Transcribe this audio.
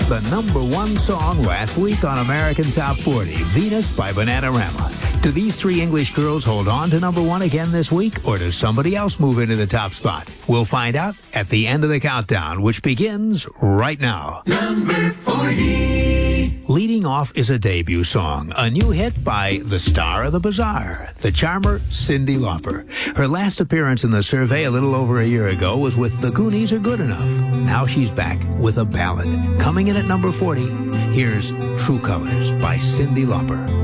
the number one song last week on American Top 40, Venus by Bananarama. Do these three English girls hold on to number one again this week, or does somebody else move into the top spot? We'll find out at the end of the countdown, which begins right now. Number 40. Leading off is a debut song, a new hit by the star of the bazaar, the charmer Cyndi Lauper. Her last appearance in the survey a little over a year ago was with The Goonies Are Good Enough. Now she's back with a ballad. Coming in at number 40, here's True Colors by Cyndi Lauper.